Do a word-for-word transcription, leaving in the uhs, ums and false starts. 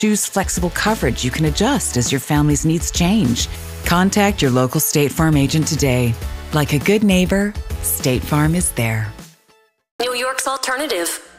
Choose flexible coverage you can adjust as your family's needs change. Contact your local State Farm agent today. Like a good neighbor, State Farm is there. New York's Alternative.